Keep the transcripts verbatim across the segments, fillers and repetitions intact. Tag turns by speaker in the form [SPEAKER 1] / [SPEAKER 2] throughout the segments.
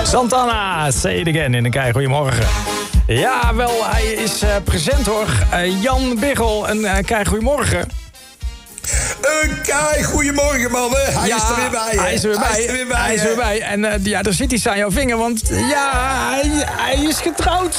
[SPEAKER 1] Santana, say it again in een kei. Goedemorgen. Ja, wel, hij is uh, present hoor. Uh, Jan Biggel, een uh, kei goedemorgen.
[SPEAKER 2] Een kei goedemorgen mannen. Hij
[SPEAKER 1] ja,
[SPEAKER 2] is er weer bij. Hè?
[SPEAKER 1] Hij is er weer bij. Hij is er weer bij. Hij is er weer bij. En uh, ja, daar zit iets aan jouw vinger, want ja, hij, hij is getrouwd.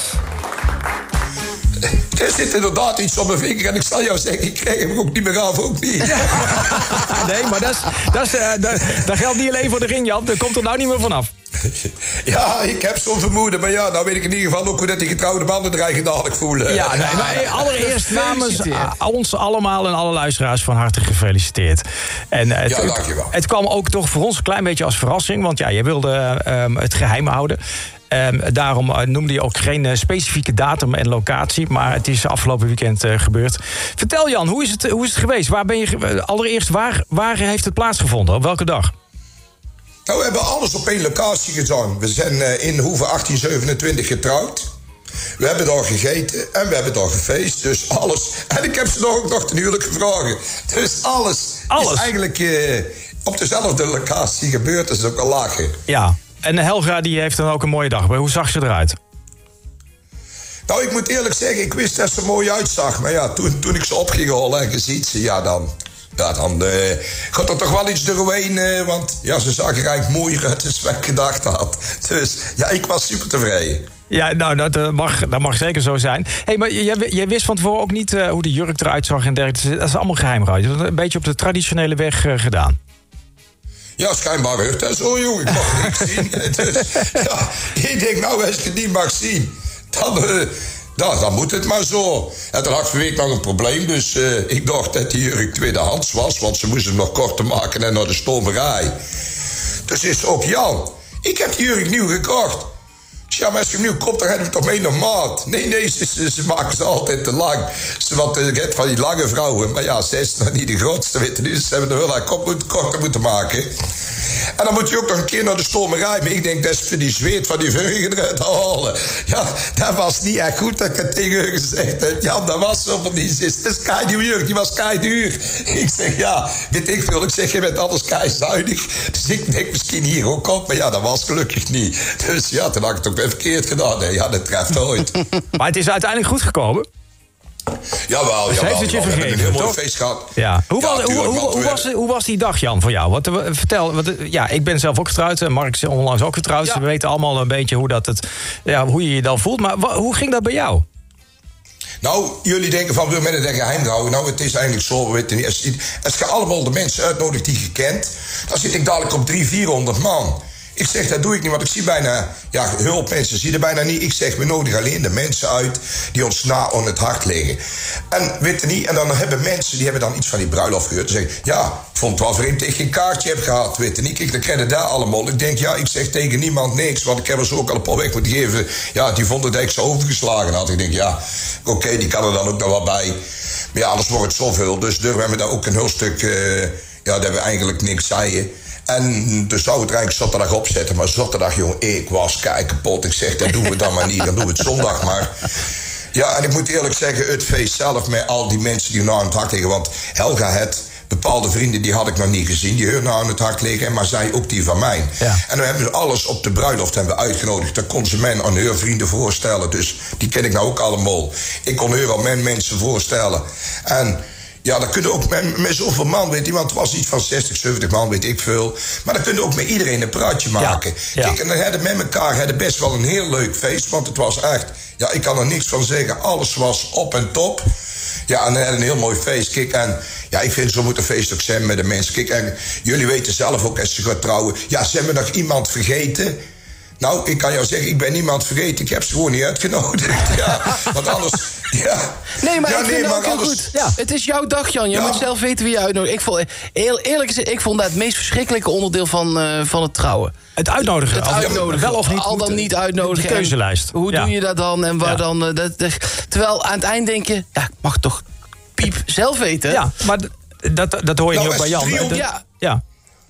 [SPEAKER 2] Er zit inderdaad iets op mijn vinger en ik zal jou zeggen, ik krijg hem ook niet meer af, ook niet.
[SPEAKER 1] Nee, maar dat, is, dat, is, uh, dat, dat geldt niet alleen voor de ring, Jan. Dat komt er nou niet meer vanaf.
[SPEAKER 2] Ja, ik heb zo'n vermoeden, maar ja, nou weet ik in ieder geval ook hoe dat die getrouwde mannen er eigenlijk dadelijk voelen.
[SPEAKER 1] Ja, nee, maar allereerst namens ons allemaal en alle luisteraars van harte gefeliciteerd. En het,
[SPEAKER 2] ja, dankjewel.
[SPEAKER 1] Het, het kwam ook toch voor ons een klein beetje als verrassing, want ja, je wilde um, het geheim houden. Um, daarom uh, noemde je ook geen uh, specifieke datum en locatie, maar het is afgelopen weekend uh, gebeurd. Vertel Jan, hoe is het, hoe is het geweest? Waar ben je, uh, allereerst, waar, waar heeft het plaatsgevonden? Op welke dag?
[SPEAKER 2] Nou, we hebben alles op één locatie gedaan. We zijn uh, in Hoeve achttien zevenentwintig getrouwd. We hebben daar gegeten en we hebben daar gefeest. Dus alles. En ik heb ze nog ook nog ten huwelijk gevraagd. Dus alles, alles. is eigenlijk uh, op dezelfde locatie gebeurd. Dat is ook wel lachen.
[SPEAKER 1] Ja. En Helga die heeft dan ook een mooie dag. Hoe zag ze eruit?
[SPEAKER 2] Nou, ik moet eerlijk zeggen, ik wist dat ze er mooi uitzag. Maar ja, toen, toen ik ze op ging halen en je ziet ze, ja dan... Ja, dan uh, gaat er toch wel iets doorheen. Uh, want ja, ze zag er eigenlijk mooier uit dan wat ik gedacht had. Dus ja, ik was super tevreden. Ja, nou, dat mag, dat mag zeker zo zijn. Hey, maar jij, jij wist van tevoren ook niet uh, hoe de jurk eruit zag en dergelijke. Dat is allemaal geheim eruit. Je hebt het een beetje op de traditionele weg uh, gedaan. Ja, schijnbaar werd dat zo, jongen. Ik mag niks zien. Dus, ja, ik denk, nou, als je het niet mag zien, dan, uh, dan, dan moet het maar zo. En toen had ik week nog een probleem, dus uh, ik dacht dat die jurk tweedehands was, want ze moesten hem nog korter maken en naar de stomerij. Dus is ook Jan, ik heb die jurk nieuw gekocht. Ja, maar als je hem nu koopt, dan hebben we toch mee naar maat. Nee, nee, ze, ze, ze maken ze altijd te lang. Ze wat het van die lange vrouwen. Maar ja, ze is nog niet de grootste, weet je. Dus ze hebben er wel een kop moet, korter moeten maken. En dan moet je ook nog een keer naar de stomerij. Maar ik denk, dat is voor die zweet van die vurgen eruit te halen. Ja, dat was niet echt goed dat ik het tegen hun gezegd heb. Ja, dat was zo van die zin. Dat is kei jurk, die was kei duur. Ik zeg, ja, weet ik veel. Ik zeg, je bent alles kei zuinig. Dus ik denk misschien hier ook op. Maar ja, dat was gelukkig niet. Dus ja, toen had ik het ook weer verkeerd gedaan. Nee, ja, dat treft nooit. Maar het is uiteindelijk goed gekomen. Jawel,
[SPEAKER 1] dus
[SPEAKER 2] jawel.
[SPEAKER 1] Heeft het je
[SPEAKER 2] we hebben
[SPEAKER 1] vergeven,
[SPEAKER 2] een heel mooi
[SPEAKER 1] toch?
[SPEAKER 2] feest gehad.
[SPEAKER 1] Ja. Hoe,
[SPEAKER 2] ja,
[SPEAKER 1] was,
[SPEAKER 2] tuurlijk,
[SPEAKER 1] hoe, hoe, hoe, was, hoe was die dag, Jan, voor jou? Want, uh, vertel, want, uh, ja, ik ben zelf ook getrouwd. Mark is onlangs ook getrouwd. Ja. We weten allemaal een beetje hoe, dat het, ja, hoe je je dan voelt. Maar wa, hoe ging dat bij jou?
[SPEAKER 2] Nou, jullie denken van, wil men het geheim houden? Nou, het is eigenlijk zo, we weten niet. Als, als je allemaal de mensen uitnodigt die je kent, dan zit ik dadelijk op driehonderd, vierhonderd man. Ik zeg, dat doe ik niet, want ik zie bijna... Ja, hulpmensen zie je bijna niet. Ik zeg, we nodigen alleen de mensen uit die ons na aan het hart liggen. En weet je niet, en dan hebben mensen, die hebben dan iets van die bruiloft gehoord. Dan zeggen, ja, ik vond het wel vreemd dat ik geen kaartje heb gehad, weet je niet. Kijk, dan krijg je daar allemaal. Ik denk, ja, ik zeg tegen niemand niks, want ik heb er zo ook al een paar weg moeten geven. Ja, die vonden dat ik zo overgeslagen had. Ik denk, ja, oké, okay, die kan er dan ook nog wel bij. Maar ja, anders wordt het zoveel. Dus durven we hebben daar ook een heel stuk, uh, ja, dat we eigenlijk niks zeiden. En dus zou het eigenlijk zaterdag opzetten. Maar zaterdag, jongen, ik was kei kapot. Ik zeg, dat doen we dan maar niet. Dan doen we het zondag maar. Ja, en ik moet eerlijk zeggen, het feest zelf met al die mensen die nou aan het hart liggen. Want Helga het, bepaalde vrienden, die had ik nog niet gezien. Die hun nou aan het hart liggen. Maar zij ook die van mij. Ja. En dan hebben we alles op de bruiloft hebben we uitgenodigd. Dan kon ze mij aan hun vrienden voorstellen. Dus die ken ik nou ook allemaal. Ik kon hun al mijn mensen voorstellen. En... ja, dan kun je ook met, met zoveel man, weet je, want het was iets van zestig, zeventig man, weet ik veel. Maar dan kun je ook met iedereen een praatje maken. Ja, ja. Kijk, en dan hadden met elkaar hadden best wel een heel leuk feest, want het was echt, ja, ik kan er niks van zeggen, alles was op en top. Ja, en dan hadden een heel mooi feest. Kijk, en ja, ik vind zo moet een feest ook zijn met de mensen. Kijk, en jullie weten zelf ook als je gaat trouwen, ja, zijn we nog iemand vergeten? Nou, ik kan jou zeggen, ik ben niemand vergeten. Ik heb ze gewoon niet uitgenodigd. Ja, want anders... Ja.
[SPEAKER 3] Nee, maar
[SPEAKER 2] ja,
[SPEAKER 3] ik
[SPEAKER 2] nee,
[SPEAKER 3] vind het
[SPEAKER 2] maar
[SPEAKER 3] ook heel
[SPEAKER 2] anders...
[SPEAKER 3] goed. Ja. Het is jouw dag, Jan. Je ja. moet zelf weten wie je uitnodigt. Ik vond, heel eerlijk gezegd, ik vond dat het meest verschrikkelijke onderdeel van, uh, van het trouwen.
[SPEAKER 1] Het uitnodigen.
[SPEAKER 3] Het uitnodigen.
[SPEAKER 1] Wel of niet.
[SPEAKER 3] Al dan niet uitnodigen.
[SPEAKER 1] De keuzelijst.
[SPEAKER 3] Hoe ja. doe je dat dan? En waar ja. dan uh, dat, dat, terwijl aan het eind denk je, ja, ik mag toch piep zelf weten.
[SPEAKER 1] Ja, maar dat, dat hoor je nou, nu ook bij Jan.
[SPEAKER 2] driehonderd,
[SPEAKER 1] ja. ja.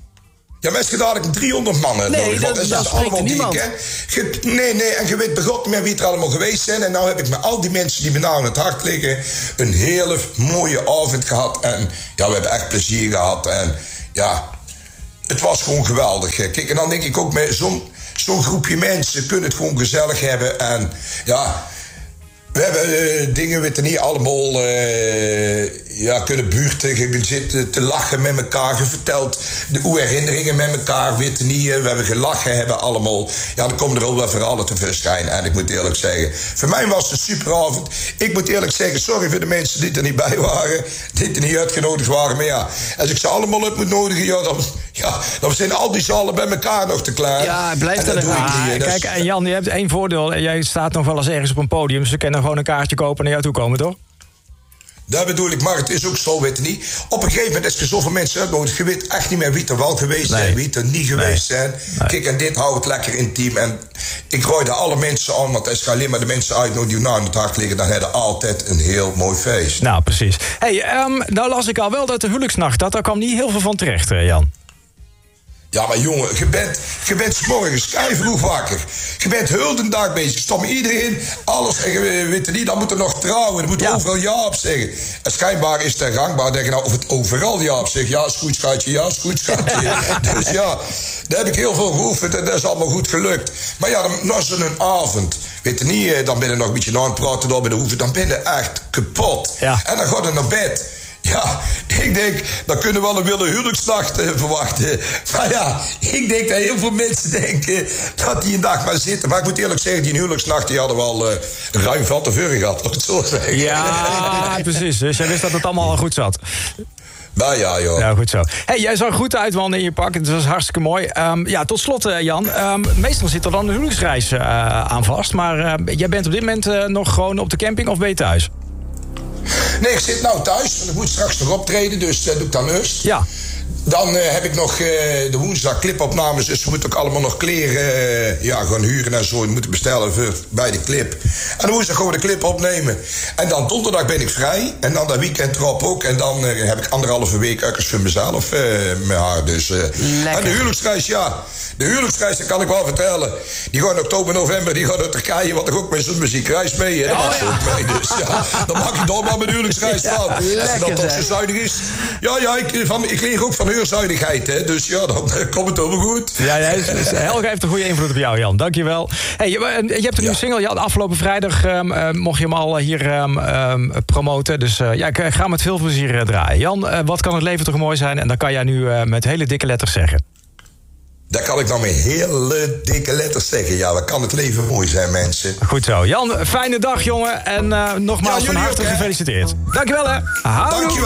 [SPEAKER 2] Ja, maar als je dadelijk driehonderd mannen
[SPEAKER 3] nee,
[SPEAKER 2] nodig,
[SPEAKER 3] dat,
[SPEAKER 2] dat,
[SPEAKER 3] dat
[SPEAKER 2] is allemaal
[SPEAKER 3] niemand.
[SPEAKER 2] die ik, Nee, nee, en je weet begot niet meer wie er allemaal geweest zijn. En nou heb ik met al die mensen die me nou aan het hart liggen een hele mooie avond gehad. En ja, we hebben echt plezier gehad. En ja, het was gewoon geweldig. Kijk, en dan denk ik ook met zo'n zo'n groepje mensen kunnen het gewoon gezellig hebben. En ja, we hebben uh, dingen, weet je niet, allemaal uh, ja, kunnen buurten zitten te lachen met elkaar. Je vertelt de uw herinneringen met elkaar, weet je niet. We hebben gelachen, hebben allemaal. Ja, dan komen er wel wel verhalen tevoorschijn. En ik moet eerlijk zeggen, voor mij was het een superavond. Ik moet eerlijk zeggen, sorry voor de mensen die er niet bij waren, die er niet uitgenodigd waren. Maar ja, als ik ze allemaal uit moet nodigen, ja, dan, ja, dan zijn al die zalen bij elkaar nog te klaar.
[SPEAKER 3] Ja, blijft er
[SPEAKER 1] een ah, Kijk, en Jan, je hebt één voordeel. Jij staat nog wel eens ergens op een podium. Ze kunnen gewoon een kaartje kopen en naar jou toe komen, toch?
[SPEAKER 2] Dat bedoel ik, maar het is ook zo, weet je niet. Op een gegeven moment is er zoveel mensen uitnodigd. Je weet echt niet meer wie er wel geweest zijn, nee. wie er niet geweest nee. zijn. Nee. Kijk, en dit houdt het lekker intiem. En ik gooi daar alle mensen aan, want als je alleen maar de mensen uitnodigt die nou aan het hart liggen, dan heb je altijd een heel mooi feest.
[SPEAKER 1] Nou, precies. Hey, um, nou las ik al wel dat de huwelijksnacht, dat daar kwam niet heel veel van terecht, Jan.
[SPEAKER 2] Ja, maar jongen, je bent, je bent 's morgens vroeg wakker. Je bent heel de dag bezig. Stop iedereen, alles. En je weet je niet, dan moet er nog trouwen. Dan moet er ja. overal ja op zeggen. En schijnbaar is het gangbaar dat je nou of het overal ja op zegt. Ja, is goed, schatje. Ja, is goed, schatje. Dus ja, daar heb ik heel veel geoefend en dat is allemaal goed gelukt. Maar ja, dan was er een avond. Weet je niet, dan ben je nog een beetje aan het praten door bij de hoeve. Dan ben je echt kapot. Ja. En dan ga je naar bed. Ja, ik denk, dan kunnen we wel een wilde huwelijksnacht uh, verwachten. Maar ja, ik denk dat heel veel mensen denken dat die een dag maar zitten. Maar ik moet eerlijk zeggen, die huwelijksnacht die hadden we al uh, ruim van tevoren gehad, laat ik het zo zeggen.
[SPEAKER 1] Ja, precies. Dus jij wist dat het allemaal al goed zat.
[SPEAKER 2] Nou ja, joh.
[SPEAKER 1] Ja, goed zo. Hey, jij zag goed uit, man, in je pak. Het was hartstikke mooi. Um, ja, tot slot, uh, Jan. Um, meestal zit er dan een huwelijksreis uh, aan vast. Maar uh, jij bent op dit moment uh, nog gewoon op de camping of ben je thuis?
[SPEAKER 2] Nee, ik zit nou thuis, want ik moet straks nog optreden, dus dat uh, doe ik dan eerst.
[SPEAKER 1] Ja.
[SPEAKER 2] Dan uh, heb ik nog uh, de woensdag clipopnames, dus we moeten ook allemaal nog kleren uh, ja, gaan huren en zo. We moeten bestellen voor, bij de clip. En dan woensdag gewoon de clip opnemen. En dan donderdag ben ik vrij. En dan dat weekend erop ook. En dan uh, heb ik anderhalve week ergens voor mezelf uh, met haar. Dus, uh, en de huwelijksreis, ja. De huwelijksreis, dat kan ik wel vertellen. Die gaat in oktober, november, die gaat naar Turkije. Want ik ook met zo'n muziekreis mee. Hè. Dat mag oh, ja. mee. Dus ja, dan mag ik dan maar mijn huwelijksreis van. Ja, als het dan toch zo zuinig is. Ja, ja, ik, van, ik leer ook van zuinigheid, hè? Dus ja, dan uh, komt het allemaal goed.
[SPEAKER 1] Ja, ja, Helga heeft een goede invloed op jou, Jan. Dankjewel. Hey, je, je hebt een ja. nieuwe single. Ja, afgelopen vrijdag um, uh, mocht je hem al hier um, um, promoten. Dus uh, ja, ik ga met veel plezier uh, draaien. Jan, uh, wat kan het leven toch mooi zijn? En dan kan jij nu uh, met hele dikke letters zeggen.
[SPEAKER 2] Dat kan ik dan met hele dikke letters zeggen. Ja, wat kan het leven mooi zijn, mensen.
[SPEAKER 1] Goed zo. Jan, fijne dag, jongen. En uh, nogmaals ja, van harte gefeliciteerd. Dankjewel, hè. Houdoe. Dankjewel.